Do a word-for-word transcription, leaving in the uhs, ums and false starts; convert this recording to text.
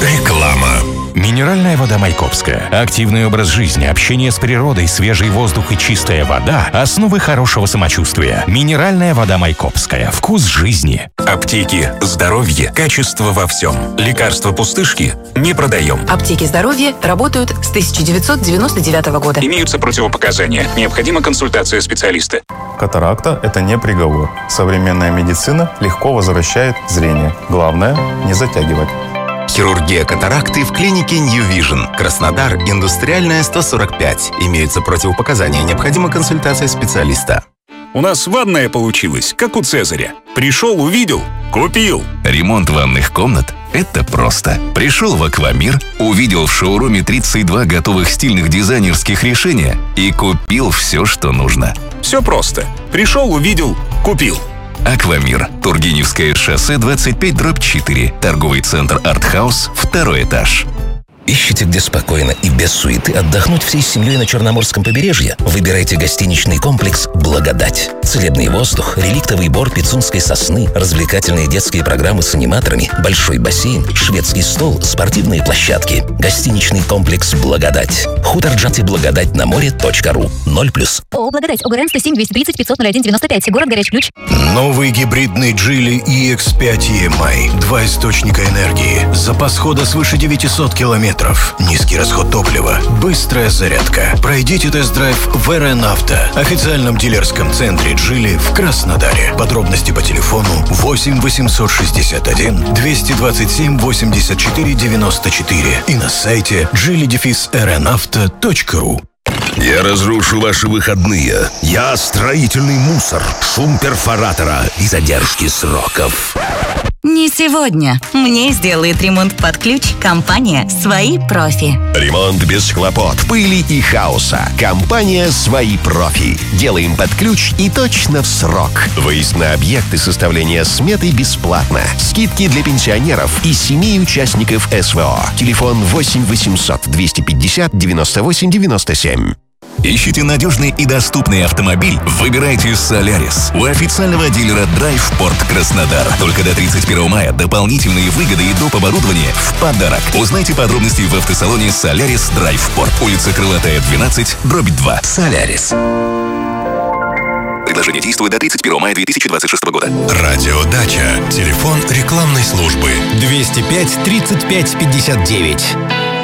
Реклама. Минеральная вода Майкопская. Активный образ жизни, общение с природой, свежий воздух и чистая вода – основы хорошего самочувствия. Минеральная вода Майкопская. Вкус жизни. Аптеки, здоровье, качество во всем. Лекарства пустышки не продаем. Аптеки здоровья работают с тысяча девятьсот девяносто девятого года. Имеются противопоказания. Необходима консультация специалиста. Катаракта – это не приговор. Современная медицина легко возвращает зрение. Главное – не затягивать. Хирургия катаракты в клинике New Vision. Краснодар, Индустриальная, сто сорок пять. Имеются противопоказания. Необходима консультация специалиста. У нас ванная получилась, как у Цезаря. Пришел, увидел, купил. Ремонт ванных комнат – это просто. Пришел в Аквамир, увидел в шоуруме тридцать два готовых стильных дизайнерских решения и купил все, что нужно. Все просто. Пришел, увидел, купил. Аквамир. Тургеневское шоссе двадцать пять дробь четыре. Торговый центр «Артхаус», второй этаж. Ищете, где спокойно и без суеты отдохнуть всей семьей на Черноморском побережье? Выбирайте гостиничный комплекс «Благодать». Целебный воздух, реликтовый бор пицунской сосны, развлекательные детские программы с аниматорами, большой бассейн, шведский стол, спортивные площадки. Гостиничный комплекс «Благодать». Хутор Джати Благодать на море точка ру. ноль плюс. О, Благодать. ОГРН сто семь двести тридцать пятьсот ноль один девяносто пять. Город Горячий Ключ. Новый гибридный Geely и икс пять и эм ай. Два источника энергии. Запас хода свыше девятисот километров. Низкий расход топлива. Быстрая зарядка. Пройдите тест-драйв в эр эн Авто. Официальном дилерском центре Geely в Краснодаре. Подробности по телефону восемь восемьсот шестьдесят один двести двадцать семь восемьдесят четыре девяносто четыре и на сайте джили дефис эр эн авто точка ру. Я разрушу ваши выходные. Я строительный мусор, шум перфоратора и задержки сроков. Не сегодня. Мне сделает ремонт под ключ компания «Свои профи». Ремонт без хлопот, пыли и хаоса. Компания «Свои профи». Делаем под ключ и точно в срок. Выезд на объект и составление сметы бесплатно. Скидки для пенсионеров и семей участников эс вэ о. Телефон восемь восемьсот двести пятьдесят девяносто восемь девяносто семь. Ищите надежный и доступный автомобиль? Выбирайте «Солярис». У официального дилера «Драйвпорт Краснодар». Только до тридцать первого мая дополнительные выгоды и доп. Оборудование в подарок. Узнайте подробности в автосалоне «Солярис Драйвпорт». Улица Крылатая, двенадцать, дробь два. «Солярис». Предложение действует до тридцать первого мая две тысячи двадцать шестого года. Радиодача. Телефон рекламной службы. двести пять тридцать пять пятьдесят девять.